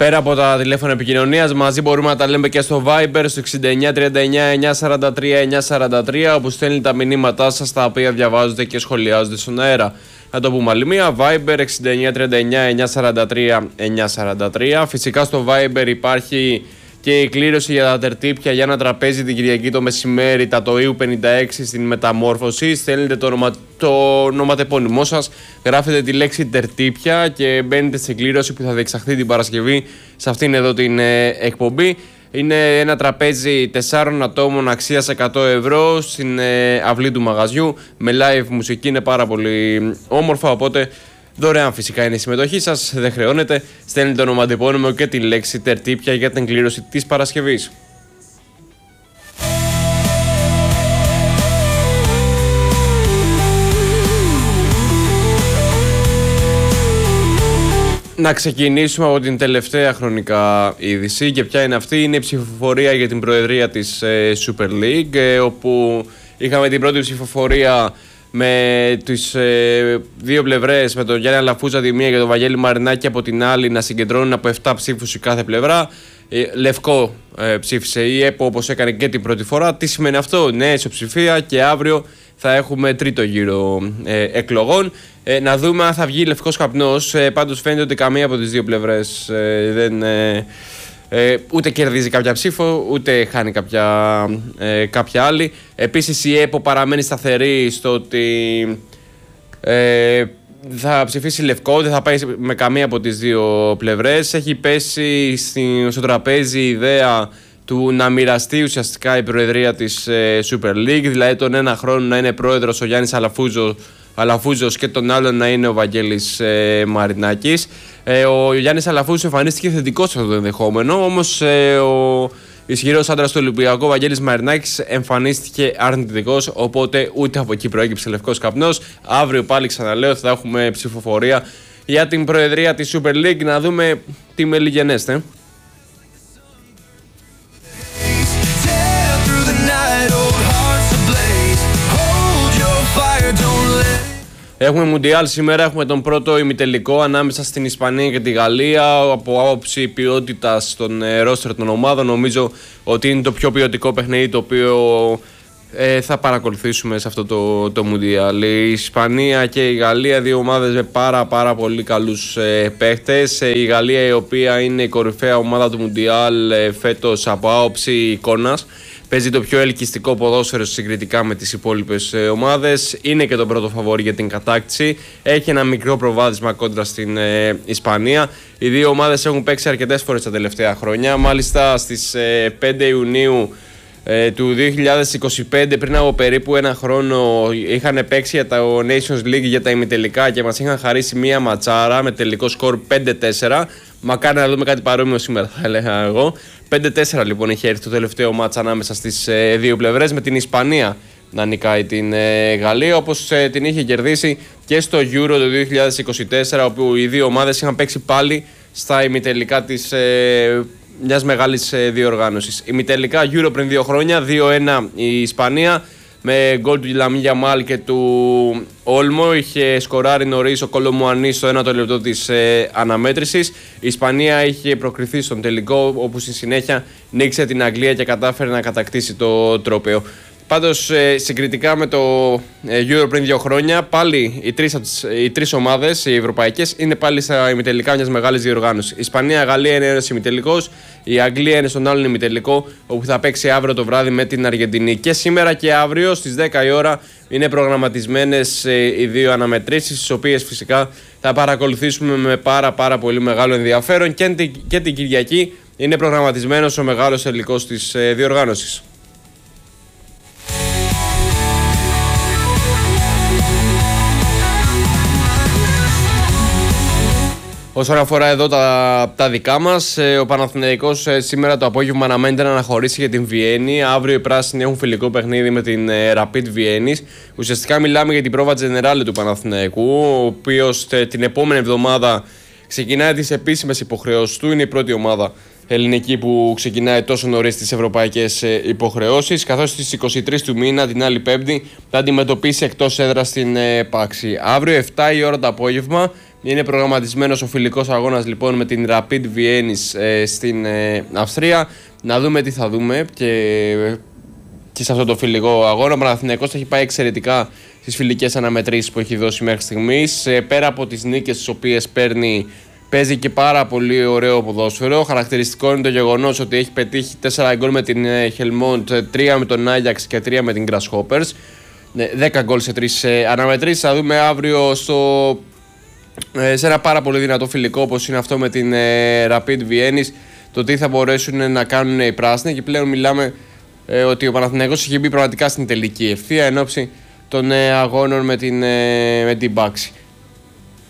Πέρα από τα τηλέφωνα επικοινωνίας, μαζί μπορούμε να τα λέμε και στο Viber στο 6939-943-943, όπου στέλνει τα μηνύματά σας, τα οποία διαβάζονται και σχολιάζονται στον αέρα. Να το πούμε άλλη μία, Viber 6939-943-943. Φυσικά στο Viber υπάρχει και η κλήρωση για τα τερτύπια για ένα τραπέζι την Κυριακή το μεσημέρι, τα Τοΐου 56 στην Μεταμόρφωση. Στέλνετε το ονοματεπώνυμό σας, γράφετε τη λέξη τερτύπια και μπαίνετε στην κλήρωση που θα διεξαχθεί την Παρασκευή σε αυτήν εδώ την εκπομπή. Είναι ένα τραπέζι 4 ατόμων αξίας 100 ευρώ στην αυλή του μαγαζιού με live μουσική, είναι πάρα πολύ όμορφα, οπότε δωρεάν φυσικά είναι η συμμετοχή σας, δεν χρεώνεται. Στέλνετε το ονοματεπώνυμο και τη λέξη τερτύπια για την κλήρωση της Παρασκευής. Να ξεκινήσουμε από την τελευταία χρονικά είδηση, και ποια είναι αυτή? Είναι η ψηφοφορία για την προεδρία της Super League, όπου είχαμε την πρώτη ψηφοφορία με τις δύο πλευρές, με τον Γιάννη Αλαφούζα τη μία και τον Βαγγέλη Μαρινάκη από την άλλη, να συγκεντρώνουν από 7 ψήφους η κάθε πλευρά. Λευκό ψήφισε η ΕΠΟ, όπως έκανε και την πρώτη φορά. Τι σημαίνει αυτό? Νέα ισοψηφία και αύριο θα έχουμε τρίτο γύρο εκλογών. Να δούμε αν θα βγει λευκός καπνός. Πάντως φαίνεται ότι καμία από τις δύο πλευρές δεν ούτε κερδίζει κάποια ψήφο, ούτε χάνει κάποια άλλη. Επίσης η ΕΠΟ παραμένει σταθερή στο ότι θα ψηφίσει λευκό, δεν θα πάει με καμία από τις δύο πλευρές. Έχει πέσει στο τραπέζι η ιδέα του να μοιραστεί ουσιαστικά η προεδρία της Super League, δηλαδή τον ένα χρόνο να είναι πρόεδρος ο Γιάννης Αλαφούζος και τον άλλον να είναι ο Βαγγέλης Μαρινάκης. Ο Γιάννης Αλαφούζος εμφανίστηκε θετικός σε αυτό το ενδεχόμενο, όμως ο ισχυρός άντρας του Ολυμπιακού, Βαγγέλης Μαρινάκης, εμφανίστηκε αρνητικός, οπότε ούτε από εκεί προέκυψε λευκός καπνός. Αύριο πάλι ξαναλέω θα έχουμε ψηφοφορία για την προεδρία της Super League. Να δούμε τι μελιγενέστε. Έχουμε Μουντιάλ σήμερα, έχουμε τον πρώτο ημιτελικό ανάμεσα στην Ισπανία και τη Γαλλία. Από άποψη ποιότητας των ρόστερ των ομάδων, νομίζω ότι είναι το πιο ποιοτικό παιχνίδι το οποίο θα παρακολουθήσουμε σε αυτό το Μουντιάλ. Η Ισπανία και η Γαλλία, δύο ομάδες με πάρα πολύ καλούς παίχτες. Η Γαλλία, η οποία είναι η κορυφαία ομάδα του Μουντιάλ φέτος από άποψη εικόνας, παίζει το πιο ελκυστικό ποδόσφαιρο συγκριτικά με τις υπόλοιπες ομάδες. Είναι και το πρώτο φαβόρι για την κατάκτηση. Έχει ένα μικρό προβάδισμα κόντρα στην Ισπανία. Οι δύο ομάδες έχουν παίξει αρκετές φορές τα τελευταία χρόνια. Μάλιστα στις 5 Ιουνίου του 2025, πριν από περίπου ένα χρόνο, είχαν παίξει για τα Nations League για τα ημιτελικά και μας είχαν χαρίσει μία ματσάρα με τελικό σκορ 5-4. Μακάρι να δούμε κάτι παρόμοιο σήμερα, θα έλεγα εγώ. 5-4 λοιπόν είχε έρθει το τελευταίο μάτς ανάμεσα στις δύο πλευρές, με την Ισπανία να νικάει την Γαλλία, όπως την είχε κερδίσει και στο Euro το 2024, όπου οι δύο ομάδες είχαν παίξει πάλι στα ημιτελικά της μιας μεγάλης διοργάνωσης. Ημιτελικά Euro πριν 2 χρόνια, 2-1 η Ισπανία, με γκολ του Λαμίν Γιαμάλ και του Όλμο. Είχε σκοράρει νωρίς ο Κολομουανί στο 1ο λεπτό της αναμέτρησης. Η Ισπανία είχε προκριθεί στον τελικό, όπου στη συνέχεια νίκησε την Αγγλία και κατάφερε να κατακτήσει το τρόπαιο. Πάντως, συγκριτικά με το Euro πριν 2 χρόνια, πάλι οι τρεις ομάδες, οι ευρωπαϊκές, είναι πάλι στα ημιτελικά μιας μεγάλης διοργάνωσης. Η Ισπανία, η Γαλλία είναι ένας ημιτελικός, η Αγγλία είναι στον άλλον ημιτελικό, όπου θα παίξει αύριο το βράδυ με την Αργεντινή. Και σήμερα και αύριο στις 10 η ώρα είναι προγραμματισμένες οι δύο αναμετρήσεις, τις οποίες φυσικά θα παρακολουθήσουμε με πάρα πολύ μεγάλο ενδιαφέρον, και την Κυριακή είναι προγραμματισμένος ο μεγάλος τελικός της διοργάνωσης. Όσον αφορά εδώ τα δικά μας, ο Παναθηναϊκός σήμερα το απόγευμα αναμένεται να αναχωρήσει για την Βιέννη. Αύριο οι πράσινοι έχουν φιλικό παιχνίδι με την Rapid Βιέννης. Ουσιαστικά μιλάμε για την πρόβα Τζενεράλε του Παναθηναϊκού, ο οποίος την επόμενη εβδομάδα ξεκινάει τις επίσημες υποχρεώσεις του. Είναι η πρώτη ομάδα ελληνική που ξεκινάει τόσο νωρίς τις ευρωπαϊκές υποχρεώσεις, καθώς στις 23 του μήνα, την άλλη Πέμπτη, θα αντιμετωπίσει εκτός έδρας στην Πάξη. Αύριο 7 η ώρα το απόγευμα, Είναι προγραμματισμένος ο φιλικός αγώνας λοιπόν με την Rapid Βιέννης στην Αυστρία. Να δούμε τι θα δούμε και σε αυτό το φιλικό αγώνα. Ο Παναθηναϊκός έχει πάει εξαιρετικά στις φιλικές αναμετρήσεις που έχει δώσει μέχρι στιγμής. Πέρα από τις νίκες τις οποίες παίρνει, παίζει και πάρα πολύ ωραίο ποδόσφαιρο. Χαρακτηριστικό είναι το γεγονός ότι έχει πετύχει 4 γκολ με την Helmond, 3 με τον Άγιαξ και 3 με την Grasshoppers. 10 γκολ σε 3 αναμετρήσεις. Θα δούμε αύριο σε ένα πάρα πολύ δυνατό φιλικό όπως είναι αυτό με την Rapid Βιέννης το τι θα μπορέσουν να κάνουν οι πράσινοι. Και πλέον μιλάμε ότι ο Παναθηναϊκός έχει μπει πραγματικά στην τελική ευθεία εν ώψη των αγώνων με την Μπάξη.